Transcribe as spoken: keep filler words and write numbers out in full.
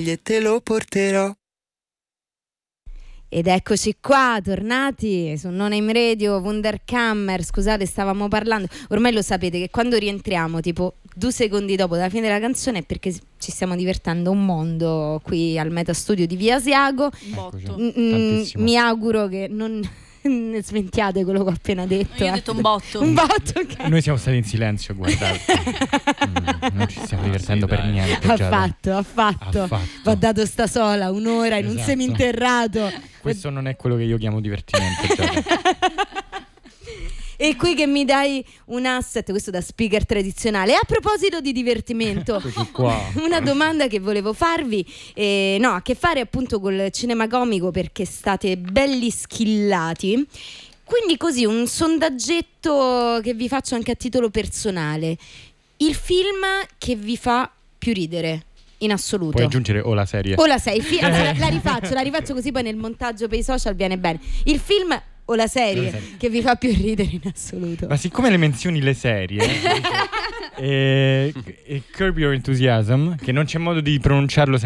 moglie te lo porterò. Ed eccoci qua, tornati su Non Aim Radio, Wunderkammer. Scusate, stavamo parlando, ormai lo sapete che quando rientriamo tipo due secondi dopo la fine della canzone è perché ci stiamo divertendo un mondo qui al Meta Studio di Via Asiago. Botto. Mm, mi auguro che non ne sventiate quello che ho appena detto. Io ho detto un botto. Un botto, okay. Noi siamo stati in silenzio a guardare. mm, non ci stiamo divertendo Ah, sì, per dai. niente. Ha Giada. fatto, ha fatto. Ha fatto. Va dato sta sola un'ora in un Esatto. seminterrato. Questo non è quello che io chiamo divertimento. Giada. E qui che mi dai un asset, questo da speaker tradizionale. E a proposito di divertimento, Eccoci qua. una domanda che volevo farvi, eh, no, ha a che fare appunto col cinema comico, perché state belli skillati. Quindi così un sondaggetto che vi faccio anche a titolo personale: il film che vi fa più ridere in assoluto. Puoi aggiungere o la serie. O la sei, fi- allora, la rifaccio, la rifaccio così poi nel montaggio per i social viene bene. Il film o la serie, La serie. che vi fa più ridere in assoluto. Ma siccome le menzioni le serie e, e Curb Your Enthusiasm, che non c'è modo di pronunciarlo